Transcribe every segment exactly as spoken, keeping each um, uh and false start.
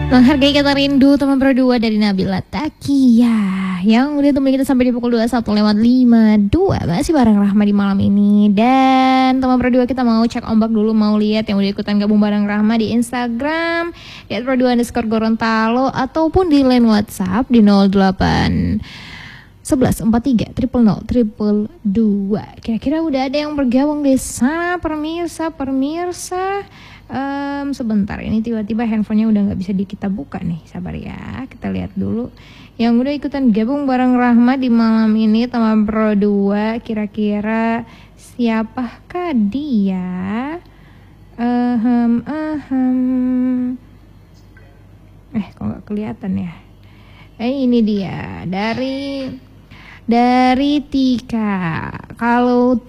Menghargai kata rindu teman berdua dari Nabila Takia yang udah temenin kita sampai di pukul dua puluh satu lewat lima puluh dua. Masih bareng Rahma di malam ini. Dan teman berdua kita mau cek ombak dulu, mau lihat yang udah ikutan gabung bareng Rahma di Instagram at berdua underscore Gorontalo ataupun di line WhatsApp di nol delapan sebelas empat tiga triple nol triple dua. Kira-kira udah ada yang bergabung di sana pemirsa pemirsa. Um, sebentar, ini tiba-tiba handphonenya udah nggak bisa di kita buka nih. Sabar ya, kita lihat dulu yang udah ikutan gabung bareng Rahma di malam ini teman Pro dua. Kira-kira siapakah dia? Ahem, ahem. Eh, kok nggak kelihatan ya? Eh, ini dia dari dari Tika. Kalau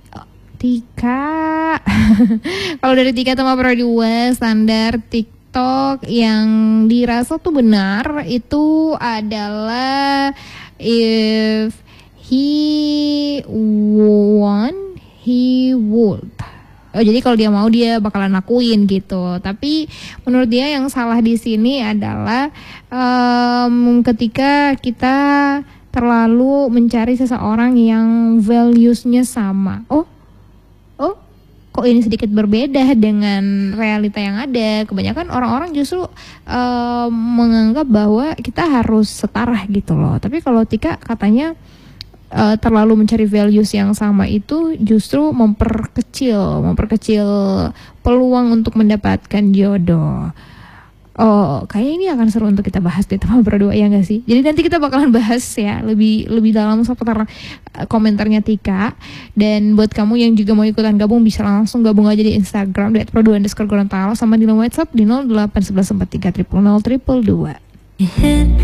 Tika kalau dari Tika sama Pro dua standar TikTok yang dirasa tuh benar itu adalah if he want he would. Oh, jadi kalau dia mau dia bakalan lakuin gitu. Tapi menurut dia yang salah di sini adalah um, ketika kita terlalu mencari seseorang yang values-nya sama. Oh Oh, kok ini sedikit berbeda dengan realita yang ada. Kebanyakan orang-orang justru uh, menganggap bahwa kita harus setara gitu loh. Tapi kalau Tika katanya uh, terlalu mencari values yang sama itu justru memperkecil, memperkecil peluang untuk mendapatkan jodoh. Oh, kayaknya ini akan seru untuk kita bahas deh teman berdua, ya nggak sih? Jadi nanti kita bakalan bahas ya lebih lebih dalam seputar uh, komentarnya Tika. Dan buat kamu yang juga mau ikutan gabung bisa langsung gabung aja di Instagram di at berdua underscore Gorontalo sama di WhatsApp di nol delapan sebelas empat tiga triple nol triple dua.